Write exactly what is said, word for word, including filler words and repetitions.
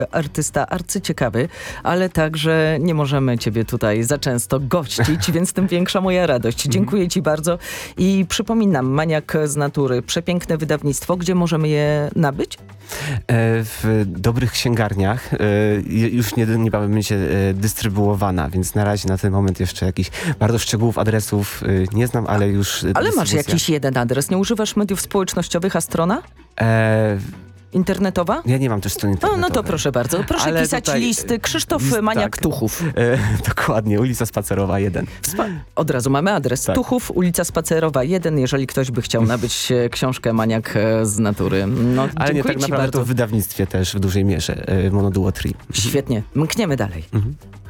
artysta arcyciekawy, ale także nie możemy ciebie tutaj za często gościć, więc tym większa moja radość. Dziękuję ci bardzo i przypominam, Maniak z natury, przepiękne wydawnictwo, gdzie możemy je nabyć? W dobrych księgarniach już nie, niebawem będzie dystrybuowana, więc na razie na ten moment jeszcze jakichś bardzo szczegółów adresów nie znam, ale już... Ale masz jakiś jeden adres, nie używasz mediów społecznościowych, a strona? E... Internetowa? Ja nie mam też strony internetowej. No, no to proszę bardzo. Proszę ale pisać tutaj, listy. Krzysztof list, Maniak tak. Tuchów. E, dokładnie, ulica Spacerowa jeden. Spa- Od razu mamy adres. Tak. Tuchów, ulica Spacerowa jeden, jeżeli ktoś by chciał nabyć książkę Maniak z natury. No, ale nie tak ci naprawdę bardzo. to w wydawnictwie też w dużej mierze. E, Monoduo Tree. Świetnie. Mkniemy dalej. Mhm.